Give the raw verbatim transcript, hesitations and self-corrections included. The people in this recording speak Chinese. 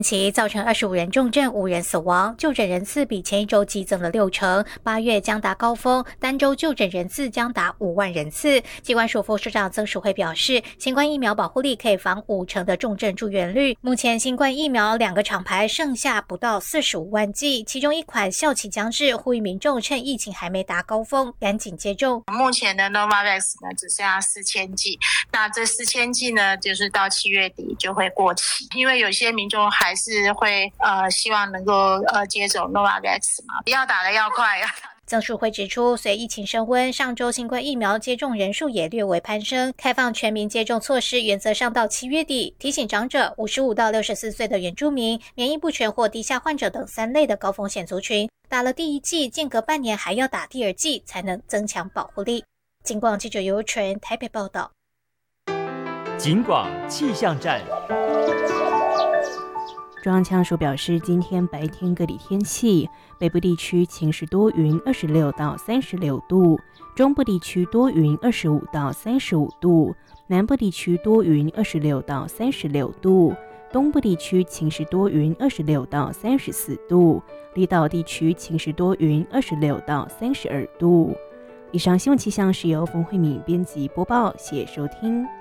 其造成二十五人重症，五人死亡，就诊人次比前一周激增了六成。八月将达高峰，单周就诊人次将达五万人次。疾管署副署长曾淑慧表示，新冠疫苗保护力可以防五成的重症住院率。目前新冠疫苗两个厂牌剩下不到四十五万剂，其中一款效期将至，呼吁民众趁疫情还没达高峰，赶紧接种。 目前的 Novavax 呢只剩下四千剂，那这四千剂呢，就是到七月底就会过期，因为有些民众还还是会呃希望能够呃接种 Novavax 嘛，要打的要快啊。 曾淑慧指出，随疫情升温，上周新冠疫苗接种人数也略微攀升，开放全民接种措施原则上到七月底，提醒长者、五十五到六十四岁的原住民、免疫不全或低下患者等三类的高风险族群，打了第一剂，间隔半年还要打第二剂，才能增强保护力。警广记者尤纯台北报道。 警广气象站。 中央气象署表示，今天白天各地天气，北部地区晴时多云，二十六到三十六度；中部地区多云，二十五到三十五度；南部地区多云，二十六到三十六度；东部地区晴时多云，二十六到三十四度；离岛地区晴时多云，二十六到三十二度。以上新闻气象是由冯慧敏编辑播报，谢谢收听。